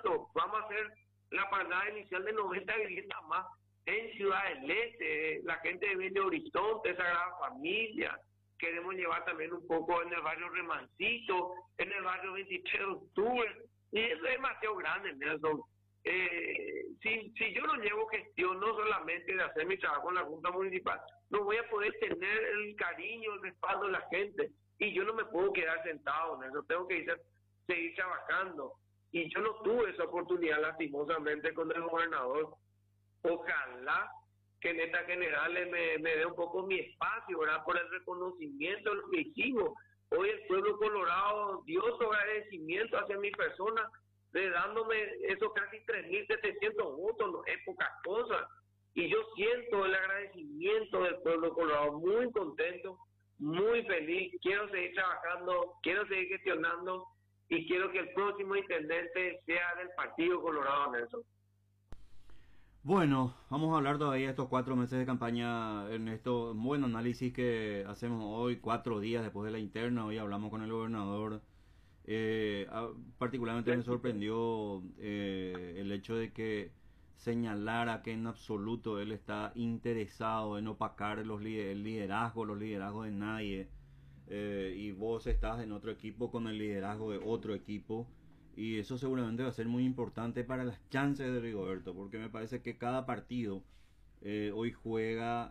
Ernesto, vamos a hacer la parada inicial de 90 viviendas más en Ciudad del Este, la gente de Belo Horizonte, Sagrada Familia. Queremos llevar también un poco en el barrio Remancito, en el barrio 23 de octubre. Y eso es demasiado grande, Nelson. Si yo no llevo gestión, no solamente de hacer mi trabajo en la Junta Municipal, no voy a poder tener el cariño, el respaldo de la gente. Y yo no me puedo quedar sentado, Nelson. Tengo que seguir trabajando. Y yo no tuve esa oportunidad, lastimosamente, con el gobernador. Ojalá que en estas generales me dé un poco mi espacio, ¿verdad? Por el reconocimiento de lo que hicimos. Hoy el pueblo colorado dio su agradecimiento hacia mi persona, de dándome esos casi 3.700 votos, no es poca cosa. Y yo siento el agradecimiento del pueblo colorado, muy contento, muy feliz. Quiero seguir trabajando, quiero seguir gestionando y quiero que el próximo intendente sea del Partido Colorado, Nelson. Bueno, vamos a hablar todavía de estos 4 meses de campaña, Ernesto. Buen análisis que hacemos hoy, 4 días después de la interna. Hoy hablamos con el gobernador. Particularmente me sorprendió el hecho de que señalara que en absoluto él está interesado en opacar el liderazgo, los liderazgos de nadie. Y vos estás en otro equipo con el liderazgo de otro equipo. Y eso seguramente va a ser muy importante para las chances de Rigoberto, porque me parece que cada partido hoy juega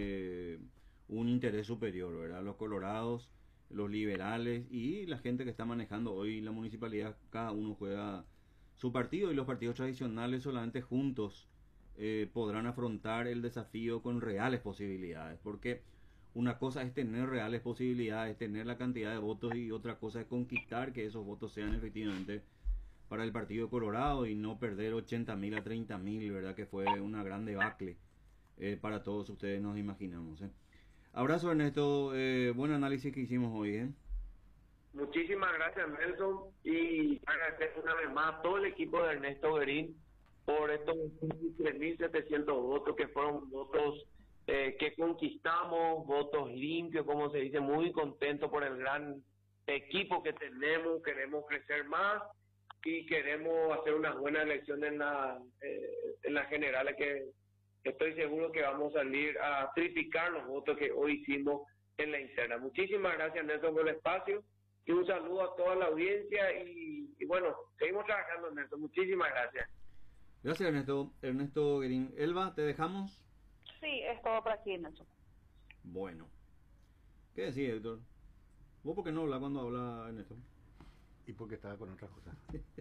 un interés superior, ¿verdad? Los colorados, los liberales y la gente que está manejando hoy la municipalidad, cada uno juega su partido, y los partidos tradicionales solamente juntos podrán afrontar el desafío con reales posibilidades, porque una cosa es tener reales posibilidades, tener la cantidad de votos, y otra cosa es conquistar que esos votos sean efectivamente para el Partido Colorado y no perder 80.000 a 30.000, ¿verdad? Que fue una gran debacle para todos ustedes, nos imaginamos. Abrazo, Ernesto. Buen análisis que hicimos hoy. Muchísimas gracias, Nelson, y agradecer una vez más a todo el equipo de Ernesto Guerín por estos 3.700 votos, que fueron votos que conquistamos, votos limpios, como se dice, muy contento por el gran equipo que tenemos. Queremos crecer más y queremos hacer una buena elección en las generales, que estoy seguro que vamos a salir a triplicar los votos que hoy hicimos en la interna. Muchísimas gracias, Nelson, por el espacio, y un saludo a toda la audiencia, y bueno, seguimos trabajando, Nelson. Muchísimas gracias. Gracias, Ernesto. Ernesto Guerín. Elba, ¿te dejamos? Sí, es todo por aquí, Nacho. Bueno. ¿Qué decís, Héctor? ¿Vos por qué no hablas cuando habla Ernesto? Y porque estaba con otras cosas.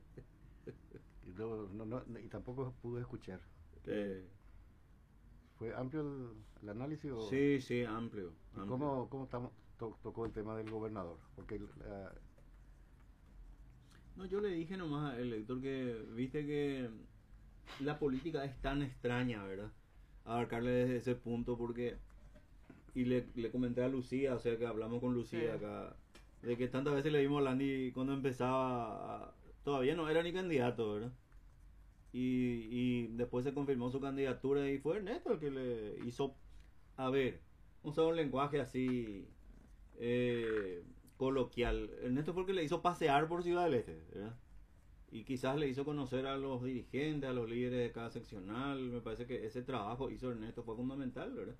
Y tampoco pude escuchar. ¿Fue amplio el análisis? ¿O? Sí, amplio. ¿Cómo tocó el tema del gobernador? Porque no, yo le dije nomás a él, Héctor, que viste que la política es tan extraña, ¿verdad? Abarcarle desde ese punto, porque... Y le comenté a Lucía, o sea que hablamos con Lucía acá, de que tantas veces le vimos a Landy cuando empezaba, todavía no era ni candidato, ¿verdad? Y después se confirmó su candidatura y fue Ernesto el que le hizo, a ver, usar un lenguaje así coloquial. Ernesto fue el que le hizo pasear por Ciudad del Este, ¿verdad? Y quizás le hizo conocer a los dirigentes, a los líderes de cada seccional. Me parece que ese trabajo hizo Ernesto, fue fundamental, ¿verdad?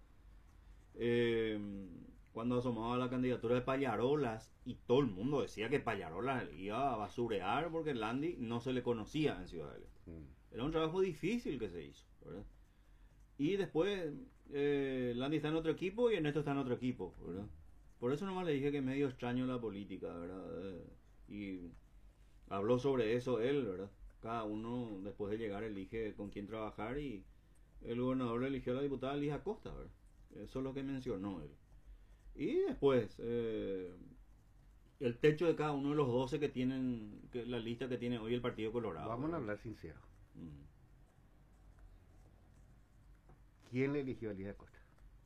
Cuando asomaba la candidatura de Pallarolas y todo el mundo decía que Pallarolas iba a basurear porque Landy no se le conocía en Ciudad del Este. Era un trabajo difícil que se hizo, ¿verdad? Y después Landy está en otro equipo y Ernesto está en otro equipo, ¿verdad? Por eso nomás le dije que es medio extraño la política, ¿verdad? Y habló sobre eso él, ¿verdad? Cada uno después de llegar elige con quién trabajar, y el gobernador le eligió a la diputada Lija Costa, ¿verdad? Eso es lo que mencionó él. Y después el techo de cada uno de los 12 que tienen, la lista que tiene hoy el Partido Colorado. Vamos a hablar sincero. ¿Quién le eligió a Lija Costa?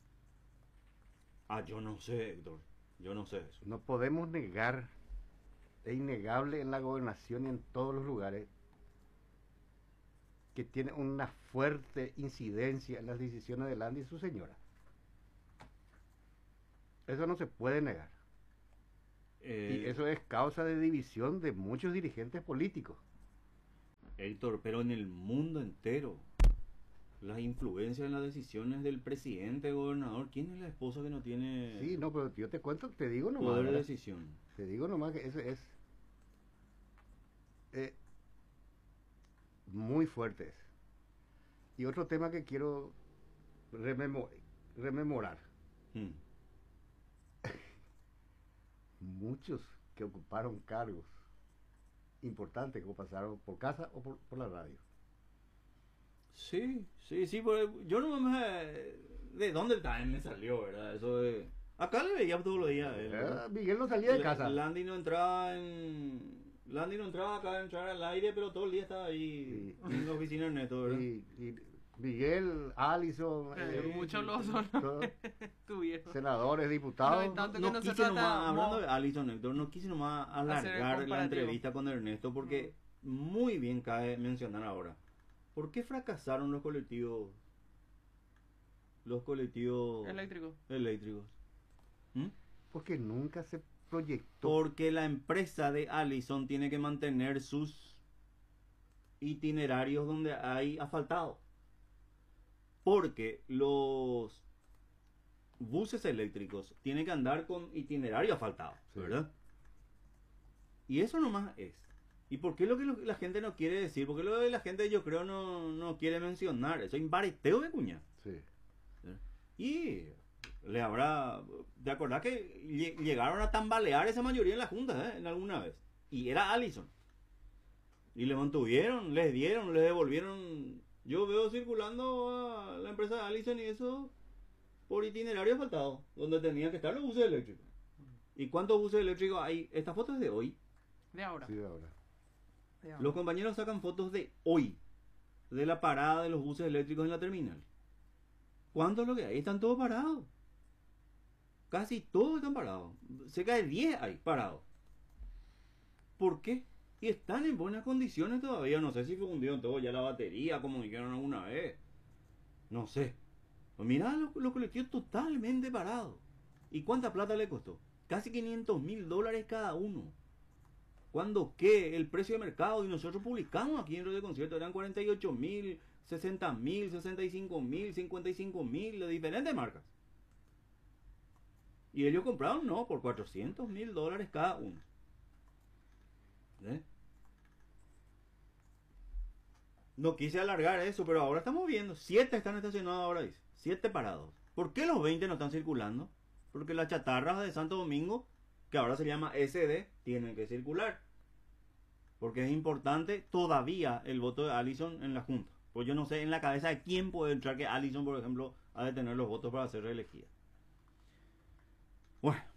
Yo no sé, Héctor. Yo no sé eso. No podemos negar, es innegable en la gobernación y en todos los lugares, que tiene una fuerte incidencia en las decisiones de Landy y su señora. Eso no se puede negar. Y eso es causa de división de muchos dirigentes políticos. Héctor, pero en el mundo entero, las influencias en las decisiones del presidente, gobernador, ¿quién es la esposa que no tiene Sí, no, pero yo te cuento, te digo nomás, poder de ¿verdad? decisión? Te digo nomás que eso es eh, muy fuerte. Y otro tema que quiero rememorar. Mm. Muchos que ocuparon cargos importantes, como pasaron por casa o por la radio. Sí, sí, sí, yo no me... ¿De dónde también me salió, verdad? Eso de... Acá le veía todos los días. Miguel no salía de casa. Landy no entraba acá a entrar al aire, pero todo el día estaba ahí Sí. en la oficina de Ernesto, ¿verdad? Y Miguel, Allison, Muchos los son. todos, Tuvieron. senadores, No, diputados. en tanto que No no se quise trata nomás, hablando mo- de Alison, Héctor, no quise nomás Hacer el alargar la comparativo. entrevista con Ernesto porque muy bien cabe mencionar ahora. ¿Por qué fracasaron los colectivos Eléctrico. eléctricos? ¿Mm? Porque nunca se proyectó. Porque la empresa de Allison tiene que mantener sus itinerarios donde hay asfaltado. Porque los buses eléctricos tienen que andar con itinerario asfaltado, Sí. ¿verdad? Y eso nomás es. ¿Y por qué la gente no quiere decir? Porque lo de la gente yo creo no quiere mencionar. Eso es embareteo de cuña. Sí. Y le habrá... ¿Te acordás que llegaron a tambalear esa mayoría en la Junta, en alguna vez? Y era Allison. Y le mantuvieron, les dieron, les devolvieron. Yo veo circulando a la empresa de Allison y eso por itinerario asfaltado, donde tenían que estar los buses eléctricos. ¿Y cuántos buses eléctricos hay? Esta foto es de hoy. De ahora. Sí, de ahora. De ahora. Los compañeros sacan fotos de hoy, de la parada de los buses eléctricos en la terminal. ¿Cuánto es lo que hay? Están todos parados. Casi todos están parados. Cerca de 10 hay parados. ¿Por qué? Y están en buenas condiciones todavía. No sé si fundieron todo ya la batería, como dijeron alguna vez. No sé. Pues mirá los colectivos totalmente parados. ¿Y cuánta plata le costó? Casi $500,000 cada uno. Cuando que el precio de mercado, y nosotros publicamos aquí en Radio Concierto, eran 48,000, 60,000, 65,000, 55,000 de diferentes marcas. Y ellos compraron, no, por $400,000 cada uno. ¿Eh? No quise alargar eso, pero ahora estamos viendo. 7 están estacionados ahora, dice. 7 parados. ¿Por qué los 20 no están circulando? Porque las chatarras de Santo Domingo, que ahora se llama SD, tienen que circular. Porque es importante todavía el voto de Allison en la Junta. Pues yo no sé en la cabeza de quién puede entrar que Allison, por ejemplo, ha de tener los votos para ser reelegida. Bueno.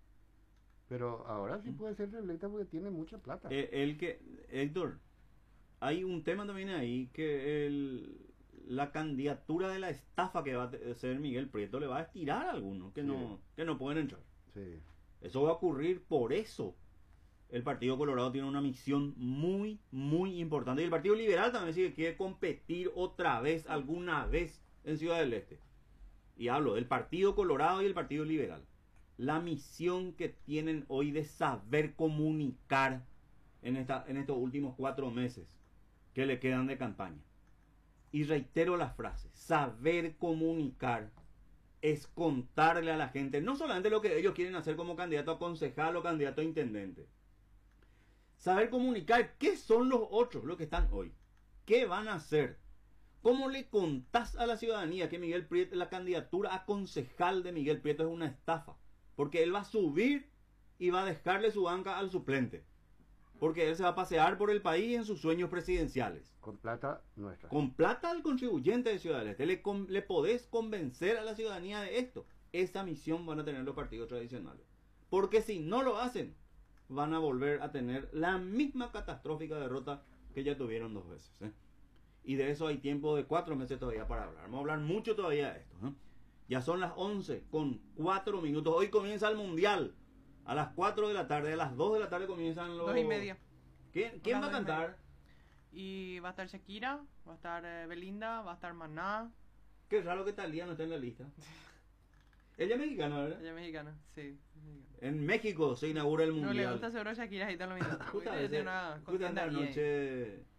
Pero ahora sí puede ser reelecta porque tiene mucha plata. Héctor, hay un tema también ahí que la candidatura de la estafa que va a ser Miguel Prieto le va a estirar a algunos que, Sí. que no pueden entrar. Sí. Eso va a ocurrir, por eso el Partido Colorado tiene una misión muy, muy importante. Y el Partido Liberal también sí que quiere competir otra vez, alguna vez, en Ciudad del Este. Y hablo del Partido Colorado y el Partido Liberal. La misión que tienen hoy de saber comunicar en estos últimos 4 meses que le quedan de campaña. Y reitero la frase, saber comunicar es contarle a la gente no solamente lo que ellos quieren hacer como candidato a concejal o candidato a intendente. Saber comunicar qué son los otros, los que están hoy. ¿Qué van a hacer? ¿Cómo le contás a la ciudadanía que Miguel Prieto, la candidatura a concejal de Miguel Prieto es una estafa? Porque él va a subir y va a dejarle su banca al suplente. Porque él se va a pasear por el país en sus sueños presidenciales. Con plata nuestra. Con plata del contribuyente de Ciudad del Este. Le podés convencer a la ciudadanía de esto. Esa misión van a tener los partidos tradicionales. Porque si no lo hacen, van a volver a tener la misma catastrófica derrota que ya tuvieron 2 veces. Y de eso hay tiempo de 4 meses todavía para hablar. Vamos a hablar mucho todavía de esto. Ya son las 11:04. Hoy comienza el Mundial. A las 4 de la tarde, a las 2 de la tarde comienzan los... 2:30. ¿Quién va a cantar? Y va a estar Shakira, va a estar Belinda, va a estar Maná. Qué raro que Thalía no esté en la lista. Ella es mexicana, ¿verdad? Ella es mexicana, sí. En México se inaugura el No le Mundial. gusta seguro Shakira, ahí está lo mismo. Justamente Tiene una justamente contienda ahí. anoche